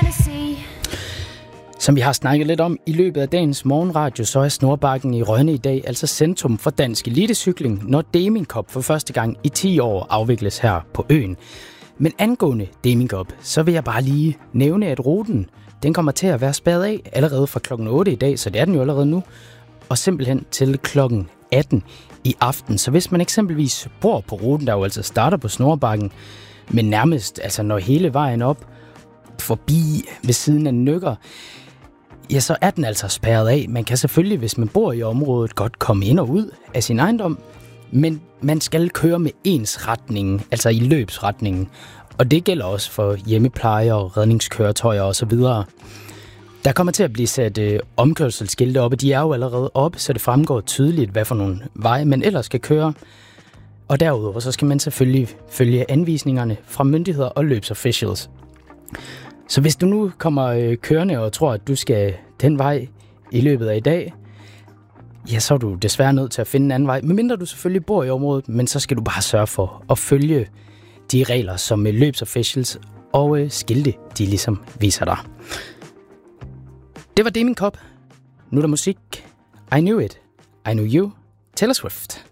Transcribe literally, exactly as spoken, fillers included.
Som vi har snakket lidt om i løbet af dagens morgenradio, så er Snorbakken i Rønne i dag altså centrum for dansk elitecykling, når Deming Cup for første gang i ti år afvikles her på øen. Men angående Deming Cup, så vil jeg bare lige nævne, at ruten den kommer til at være spærret af allerede fra klokken otte i dag, så det er den jo allerede nu, og simpelthen til klokken atten i aften. Så hvis man eksempelvis bor på ruten, der jo altså starter på Snorbakken, men nærmest altså når hele vejen op forbi ved siden af Nøkker, ja, så er den altså spærret af. Man kan selvfølgelig, hvis man bor i området, godt komme ind og ud af sin ejendom, men man skal køre med ens retning, altså i løbsretningen. Og det gælder også for hjemmepleje og redningskøretøjer osv. Der kommer til at blive sat øh, omkørselsskilte op, og de er jo allerede oppe, så det fremgår tydeligt, hvad for nogle veje man ellers skal køre. Og derudover så skal man selvfølgelig følge anvisningerne fra myndigheder og løbsofficials. Så hvis du nu kommer øh, kørende og tror, at du skal den vej i løbet af i dag, ja, så er du desværre nødt til at finde en anden vej. Medmindre du selvfølgelig bor i området, men så skal du bare sørge for at følge de regler, som øh, løbsofficials og øh, skilte, de ligesom viser dig. Det var Deming Cup. Nu er der musik. I Knew It. I Knew You. Taylor Swift.